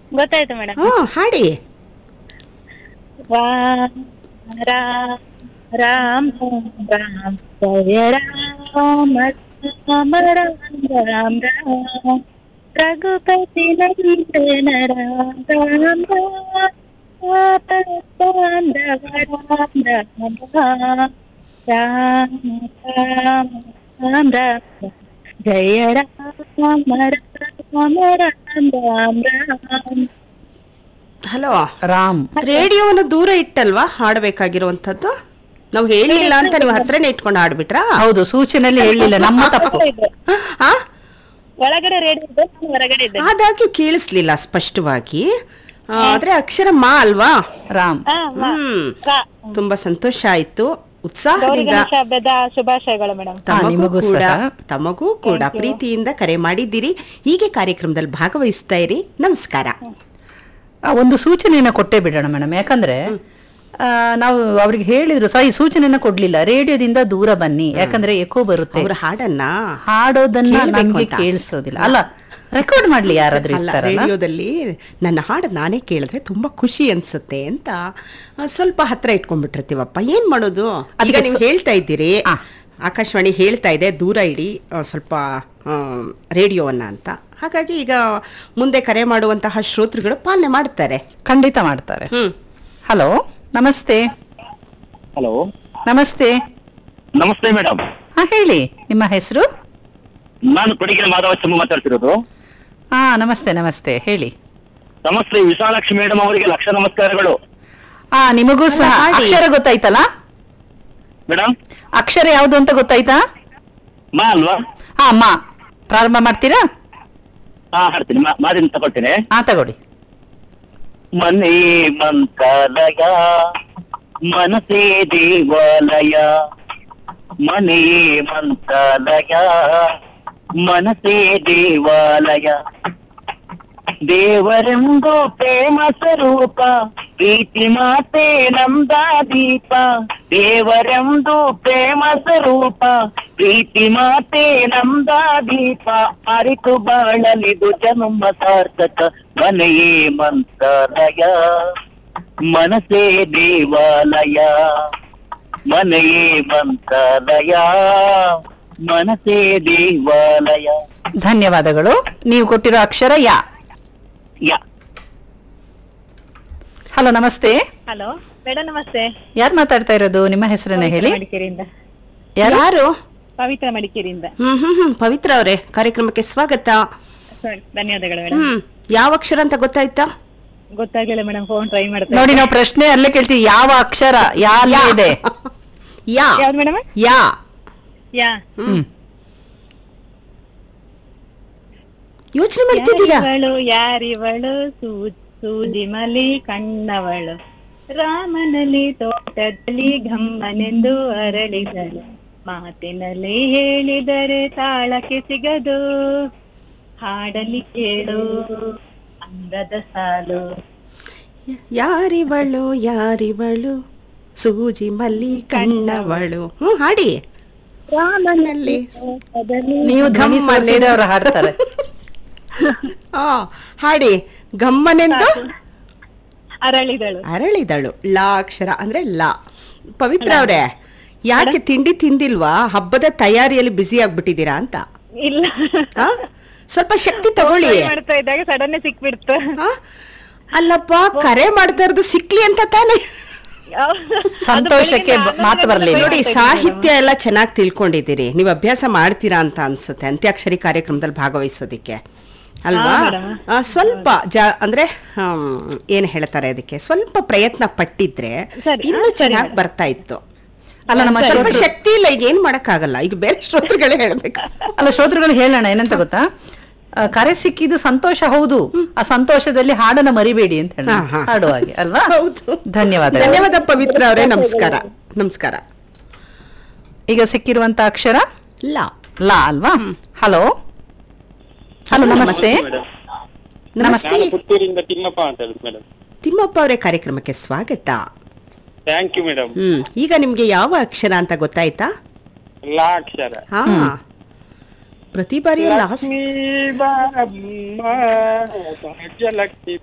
ಗೊತ್ತಾಯ್ತು ಮೇಡಮ್. ಹಾಡಿ. ರಾಮ್ ರಾಮ್ ರಾಮ್ ರಾಮ್ ಜಯ ರಾಮ ರಾಮ ರಾಮ ರಾಮ ರಾಮ ರಘುಪತಿ ನಂದನ ರಾಮ ರಾಮ ಬಾಂಧವ ರಾಮ ರಾಮ ರಾಮ ರಾಮ ರಾಮ ರಾಮ ಜಯ ರಾಮ ರಾಮ ರಾಮ ರಾಮ ರಾಮ. ಹಲೋ ರಾಮ್. ರೇಡಿಯೋವನ್ನು ದೂರ ಇಟ್ಟಲ್ವಾ ಹಾಡಬೇಕಾಗಿರುವಂತದ್ದು? ನಾವು ಹೇಳಿಲ್ಲ ಅಂತ ನೀವು ಹತ್ರನೇ ಇಟ್ಕೊಂಡು ಹಾಡ್ಬಿಟ್ರಾ? ಹೌದು, ಸೂಚನೆಯಲ್ಲಿ ಹೇಳಿಲ್ಲ, ನಮ್ಮ ತಪ್ಪು. ಆ? ಒಳಗಡೆ ರೇಡಿಯೋ ಇದೆ, ನಾನು ಹೊರಗಡೆ ಇದ್ದೆ. ಆದಾಗ್ಯೂ ಕೇಳಿಸ್ಲಿಲ್ಲ ಸ್ಪಷ್ಟವಾಗಿ. ಆದ್ರೆ ಅಕ್ಷರ ಮಾ ಅಲ್ವಾ? ರಾಮ್. ತುಂಬಾ ಸಂತೋಷ ಆಯ್ತು. ಗೌರಿ ಉತ್ಸಾಹದಿಂದ ಗಣೇಶ ಹಬ್ಬದ ಶುಭಾಶಯಗಳು ಮೇಡಮ್. ನಿಮಗೂ ಸಹ. ತಮಗೂ ಕೂಡ ಪ್ರೀತಿಯಿಂದ ಕರೆ ಮಾಡಿದ್ದೀರಿ. ಹೀಗೆ ಕಾರ್ಯಕ್ರಮದಲ್ಲಿ ಭಾಗವಹಿಸ್ತಾ ಇರಿ. ನಮಸ್ಕಾರ. ಒಂದು ಸೂಚನೆಯನ್ನ ಕೊಟ್ಟೇ ಬಿಡೋಣ ಮೇಡಮ್, ಯಾಕಂದ್ರೆ ನಾವು ಅವ್ರಿಗೆ ಹೇಳಿದ್ರು ಸಹ ಈ ಸೂಚನೆಯನ್ನ ಕೊಡ್ಲಿಲ್ಲ. ರೇಡಿಯೋದಿಂದ ದೂರ ಬನ್ನಿ, ಯಾಕಂದ್ರೆ ಎಕೋ ಬರುತ್ತೆ. ಅವ್ರ ಹಾಡನ್ನ ಹಾಡೋದನ್ನ ಕೇಳ್ಬೇಕು ನಮ್ಗೆ ಅಂತ ಕೇಳಿಸೋದಿಲ್ಲ. ಅಲ್ಲ, ರೆಕಾರ್ಡ್ ಮಾಡ್ಲಿ ಯಾರಾದ್ರೂ ಇರ್ತಾರಲ್ಲ. ರೇಡಿಯೋದಲ್ಲಿ ನನ್ನ ಹಾಡು ನಾನೇ ಕೇಳಿದ್ರೆ ತುಂಬಾ ಖುಷಿ ಅನ್ಸುತ್ತೆ ಅಂತ ಸ್ವಲ್ಪ ಹತ್ರ ಇಟ್ಕೊಂಡ್ಬಿಟ್ಟಿರ್ತೀವಪ್ಪ. ಏನ್ ಮಾಡೋದು? ಅದಕ್ಕೆ ನೀವು ಹೇಳ್ತಾ ಇದ್ದೀರಿ, ಆಕಾಶವಾಣಿ ಹೇಳ್ತಾ ಇದೆ ದೂರ ಇಡಿ ಸ್ವಲ್ಪ ರೇಡಿಯೋವನ್ನ ಅಂತ. ಹಾಗಾಗಿ ಈಗ ಮುಂದೆ ಕರೆ ಮಾಡುವಂತಹ ಶ್ರೋತೃಗಳು ಪಾಲನೆ ಮಾಡ್ತಾರೆ. ಖಂಡಿತ ಮಾಡ್ತಾರೆ. ಹಲೋ, ನಮಸ್ತೆ. ಹಲೋ, ನಮಸ್ತೆ. ನಮಸ್ತೆ ಮೇಡಮ್. ಹಾ, ಹೇಳಿ, ನಿಮ್ಮ ಹೆಸರು? ನಾನು ಕೊಡಿಗೆರೆ ಮಾಧವ ಚೆಮ್ಮ ಮಾತಾಡ್ತಿರೋದು. ಹಾ, ನಮಸ್ತೆ ನಮಸ್ತೆ, ಹೇಳಿ. ನಮಸ್ತೆ ವಿಶಾಲಾಕ್ಷಿ ಮೇಡಮ್ ಅವರಿಗೆ ಲಕ್ಷ ನಮಸ್ಕಾರಗಳು. ನಿಮಗೂ ಸಹ. ಅಕ್ಷರ ಗೊತ್ತಾಯ್ತಲ್ಲ ಮೇಡಮ್? ಅಕ್ಷರ ಯಾವುದು ಅಂತ ಗೊತ್ತಾಯ್ತಾ? ಮಾ ಅಲ್ವಾ? ಮಾ. ಪ್ರಾರಂಭ ಮಾಡ್ತೀರಾ? ಹಾಡ್ತೀನಿ. ಮಾದಿನ ತಗೊಳ್ತೀನಿ. ತಗೊಳ್ಳಿ. ಮನೆ ಮಂತ್ರಾಲಯ, ಮನಸೇ ದೇವಾಲಯ. ಮನೆ ಮಂತ್ರಾಲಯ, ಮನಸೇ ದೇವಾಲಯ. ದೇವರೆಂದು ಪ್ರೇಮ ಸ್ವರೂಪ, ಪ್ರೀತಿ ಮಾತೆ ನಮ್ದ ದೀಪ. ದೇವರೆಂದು ಪ್ರೇಮ ಸ್ವರೂಪ, ಪ್ರೀತಿ ಮಾತೆ ನಮ್ದ ದೀಪ. ಅರಿತು ಬಾಳಲಿದು ಜನ್ಮ ಸಾರ್ಥಕ. ಮನೆಯೇ ಮಂತ್ರಾಲಯ, ಮನಸೇ ದೇವಾಲಯ. ಮನೆಯೇ ಮಂತ್ರಾಲಯ, ಮನಸೇ ದೇವಾಲಯ. ಧನ್ಯವಾದಗಳು. ನೀವು ಕೊಟ್ಟಿರೋ ಅಕ್ಷರ ಯಾ. ಹಲೋ, ನಮಸ್ತೆ. ಹಲೋ ಮೇಡಮ್, ನಮಸ್ತೆ. ಯಾರು ಮಾತಾಡ್ತಾ ಇರೋದು? ನಿಮ್ಮ ಹೆಸರನ್ನ ಹೇಳಿ. ಮಡಿಕೇರಿಯಿಂದ. ಯಾರು? ಪವಿತ್ರ ಮಡಿಕೇರಿಯಿಂದ. ಪವಿತ್ರ ಅವರೇ, ಕಾರ್ಯಕ್ರಮಕ್ಕೆ ಸ್ವಾಗತ. ಧನ್ಯವಾದಗಳು ಮೇಡಮ್. ಯಾವ ಅಕ್ಷರ ಅಂತ ಗೊತ್ತಾಯ್ತಾ? ಗೊತ್ತಾಗ್ಲಿಲ್ಲ ಮೇಡಮ್, ಫೋನ್ ಟ್ರೈ ಮಾಡ್ತಾ ನೋಡಿ, ನಾವು ಪ್ರಶ್ನೆ ಅಲ್ಲೇ ಕೇಳ್ತೀವಿ, ಯಾವ ಅಕ್ಷರ ಯಾ ಇದೆ? ಯಾ. ಯಾವ್ದು ಮೇಡಮ್? ಯಾ. ಯಾ. ಯೋಚನೆ ಮಾಡ್ತಿದ್ದೀರಾ? ಯಾರಿವಳು ಸೂಜಿ ಮಲಿ ಕಣ್ಣವಳು, ರಾಮನಲ್ಲಿ ತೋಟದಲ್ಲಿ ಘಮ್ಮನೆಂದು ಅರಳಿದಳು, ಮಾತಿನಲ್ಲಿ ಹೇಳಿದರೆ ತಾಳಕ್ಕೆ ಸಿಗದು, ಹಾಡಲಿ ಕೇಳು ಅಂದದ ಸಾಲು. ಯಾರಿವಳು ಯಾರಿವಳು ಸೂಜಿ ಮಲ್ಲಿ ಕಣ್ಣವಳು. ಹಾಡಿ. ರಾಮನಲ್ಲಿ ನೀವು ಧ್ವನಿ ಅವ್ರು ಹಾಡ್ತಾರೆ. ಹಾಡಿ. ಗಮ್ಮನೆಂದು ಅರಳಿದಳು. ಅರಳಿದಳು. ಲಾ ಅಕ್ಷರ ಅಂದ್ರೆ ಲಾ. ಪವಿತ್ರ ಅವ್ರೆ, ಯಾಕೆ ತಿಂಡಿ ತಿಂದಿಲ್ವಾ? ಹಬ್ಬದ ತಯಾರಿಯಲ್ಲಿ ಬ್ಯುಸಿ ಆಗ್ಬಿಟ್ಟಿದ್ದೀರಾ ಅಂತ? ಇಲ್ಲ, ಸ್ವಲ್ಪ ಶಕ್ತಿ ತಗೊಳ್ಳಿ. ಮಾಡ್ತಾ ಇದ್ದಾಗ ಸಡನ್ ಸಿಕ್ಬಿಡ್ತು. ಅಲ್ಲಪ್ಪ, ಕರೆ ಮಾಡ್ತಾ ಇರೋದು ಸಿಕ್ಲಿ ಅಂತ ತಾನೇ. ಸಂತೋಷಕ್ಕೆ ಮಾತು ಬರಲಿ. ನೋಡಿ, ಸಾಹಿತ್ಯ ಎಲ್ಲ ಚೆನ್ನಾಗಿ ತಿಳ್ಕೊಂಡಿದ್ದೀರಿ. ನೀವು ಅಭ್ಯಾಸ ಮಾಡ್ತೀರಾ ಅಂತ ಅನ್ಸುತ್ತೆ ಅಂತ್ಯಾಕ್ಷರಿ ಕಾರ್ಯಕ್ರಮದಲ್ಲಿ ಭಾಗವಹಿಸೋದಿಕ್ಕೆ ಅಲ್ವಾ? ಸ್ವಲ್ಪ ಅಂದ್ರೆ ಏನ್ ಹೇಳ್ತಾರೆ, ಅದಕ್ಕೆ ಸ್ವಲ್ಪ ಪ್ರಯತ್ನ ಪಟ್ಟಿದ್ರೆ ಇನ್ನೂ ಚೆನ್ನಾಗಿ ಬರ್ತಾ ಇತ್ತು. ಅಲ್ಲ, ನಮ್ಮ ಸ್ವಲ್ಪ ಶಕ್ತಿ ಇಲ್ಲ, ಈಗ ಏನ್ ಮಾಡಕ್ಕಾಗಲ್ಲ. ಈಗ ಬೇರೆ ಶ್ರೋತೃಗಳೇ ಹೇಳ್ಬೇಕು. ಅಲ್ಲ, ಶ್ರೋತೃಗಳು ಹೇಳೋಣ ಏನಂತ ಗೊತ್ತಾ? ಕರೆ ಸಿಕ್ಕಿದ್ದು ಸಂತೋಷ ಹೌದು, ಆ ಸಂತೋಷದಲ್ಲಿ ಹಾಡನ್ನ ಮರಿಬೇಡಿ ಅಂತ ಹೇಳಿ ಹಾಡುವಾಗೆ ಅಲ್ವಾ? ಹೌದು. ಧನ್ಯವಾದ. ಧನ್ಯವಾದ ಪವಿತ್ರ ಅವರೇ. ನಮಸ್ಕಾರ. ನಮಸ್ಕಾರ. ಈಗ ಸಿಕ್ಕಿರುವಂತ ಅಕ್ಷರ ಲಾ. ಲಾ ಅಲ್ವಾ? ಹಲೋ. ಹಲೋ, ನಮಸ್ತೆ. ನಮಸ್ತೆ. ಪುತ್ತೂರಿಂದ ತಿಮ್ಮಪ್ಪ ಅಂತ ಹೇಳುದು ಮೇಡಮ್. ತಿಮ್ಮಪ್ಪ ಅವರೇ, ಕಾರ್ಯಕ್ರಮಕ್ಕೆ ಸ್ವಾಗತ. Thank you madam. ಈಗ ನಿಮ್ಗೆ ಯಾವ ಅಕ್ಷರ ಅಂತ ಗೊತ್ತಾಯ್ತಾ? ಲಾ ಅಕ್ಷರ. ಪ್ರತಿ ಬಾರಿ ಲಕ್ಷ್ಮೀ ಬಾರಮ್ಮ ಭಾಗ್ಯಲಕ್ಷ್ಮಿ